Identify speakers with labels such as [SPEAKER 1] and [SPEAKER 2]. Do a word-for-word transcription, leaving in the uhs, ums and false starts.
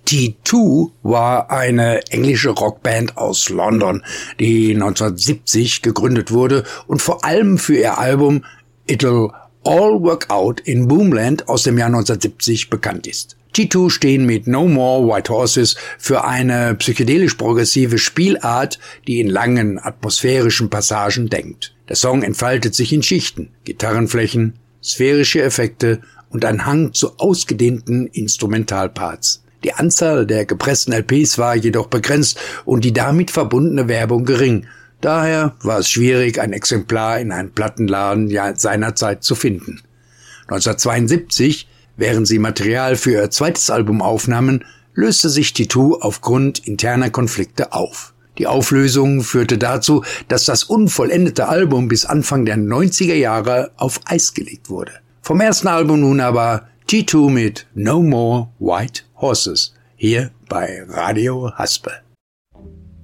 [SPEAKER 1] T zwei war eine englische Rockband aus London, die neunzehnhundertsiebzig gegründet wurde und vor allem für ihr Album It'll All Work Out in Boomland aus dem Jahr neunzehnhundertsiebzig bekannt ist. T zwei stehen mit No More White Horses für eine psychedelisch-progressive Spielart, die in langen atmosphärischen Passagen denkt. Der Song entfaltet sich in Schichten, Gitarrenflächen, sphärische Effekte und ein Hang zu ausgedehnten Instrumentalparts. Die Anzahl der gepressten L Ps war jedoch begrenzt und die damit verbundene Werbung gering. Daher war es schwierig, ein Exemplar in einem Plattenladen seiner Zeit zu finden. neunzehnhundertzweiundsiebzig, während sie Material für ihr zweites Album aufnahmen, löste sich T zwei aufgrund interner Konflikte auf. Die Auflösung führte dazu, dass das unvollendete Album bis Anfang der neunziger Jahre auf Eis gelegt wurde. Vom ersten Album nun aber T zwei mit No More White Horses, hier bei Radio Haspe.